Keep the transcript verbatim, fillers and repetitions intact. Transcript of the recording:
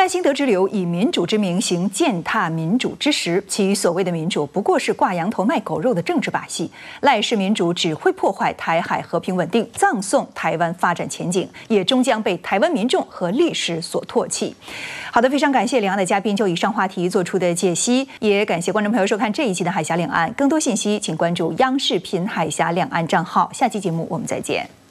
赖清德之流以民主之名行践踏民主之实，其所谓的民主不过是挂羊头卖狗肉的政治把戏。赖氏民主只会破坏台海和平稳定，葬送台湾发展前景，也终将被台湾民众和历史所唾弃。好的，非常感谢两岸的嘉宾就以上话题做出的解析，也感谢观众朋友收看这一期的海峡两岸。更多信息请关注央视频海峡两岸账号。下期节目我们再见。